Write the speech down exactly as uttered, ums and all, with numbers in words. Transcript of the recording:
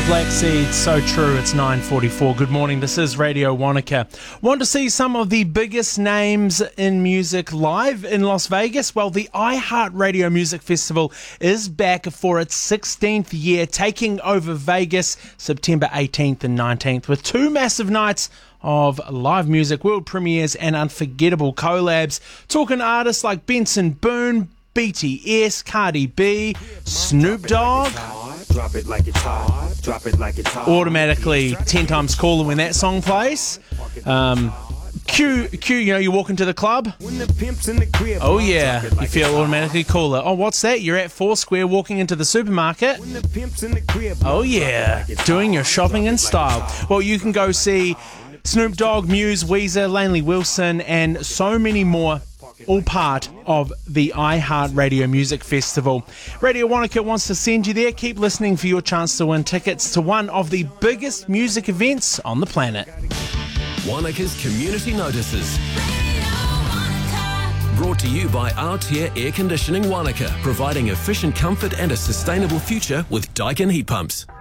Black Seeds, so true. It's nine forty-four. Good morning, this is Radio Wanaka. Want to see some of the biggest names in music live in Las Vegas? Well, the iHeartRadio Music Festival is back for its sixteenth year, taking over Vegas September eighteenth and nineteenth with two massive nights of live music, world premieres and unforgettable collabs. Talking artists like Benson Boone, B T S, Cardi B, Snoop Dogg. Drop it like it's hot. Drop it like it's hot. Automatically ten times cooler when that song plays. Um, Q, Q, you know, you walk into the club. Oh yeah, you feel automatically cooler. Oh, what's that? You're at Foursquare walking into the supermarket. Oh yeah, doing your shopping in style. Well, you can go see Snoop Dogg, Muse, Weezer, Laney Wilson, and so many more, all part of the iHeartRadio Music Festival. Radio Wanaka wants to send you there. Keep listening for your chance to win tickets to one of the biggest music events on the planet. Wanaka's Community Notices. Brought to you by Aotea Air Conditioning Wanaka, providing efficient comfort and a sustainable future with Daikin heat pumps.